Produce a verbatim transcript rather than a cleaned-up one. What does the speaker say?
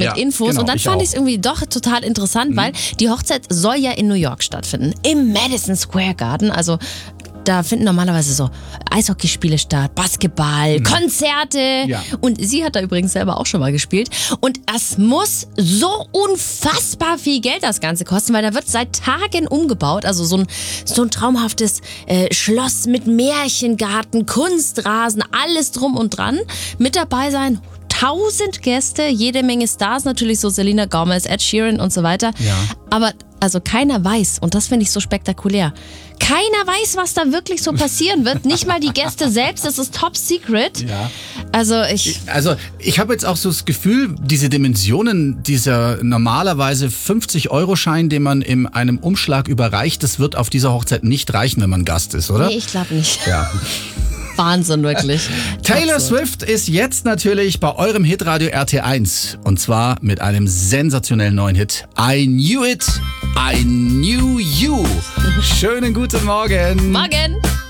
mit Ja, Infos. genau, und dann ich fand auch. ich es irgendwie doch total interessant, Mhm. weil die Hochzeit soll ja in New York stattfinden. Im Madison Square Garden. Also da finden normalerweise so Eishockeyspiele statt, Basketball, Konzerte. Ja. Und sie hat da übrigens selber auch schon mal gespielt. Und es muss so unfassbar viel Geld das Ganze kosten, weil da wird seit Tagen umgebaut. Also so ein, so ein traumhaftes äh, Schloss mit Märchengarten, Kunstrasen, alles drum und dran. Mit dabei sein tausend Gäste, jede Menge Stars, natürlich so Selena Gomez, Ed Sheeran und so weiter. Ja. Aber also keiner weiß, und das finde ich so spektakulär, keiner weiß, was da wirklich so passieren wird. Nicht mal die Gäste selbst, das ist top secret. Ja. Also ich... Also ich habe jetzt auch so das Gefühl, diese Dimensionen, dieser normalerweise fünfzig-Euro-Schein, den man in einem Umschlag überreicht, das wird auf dieser Hochzeit nicht reichen, wenn man Gast ist, oder? Nee, ich glaube nicht. Ja. Wahnsinn, wirklich. Taylor Absurd. Swift ist jetzt natürlich bei eurem Hitradio R T eins. Und zwar mit einem sensationellen neuen Hit. I Knew It, I Knew You. Schönen guten Morgen. Morgen.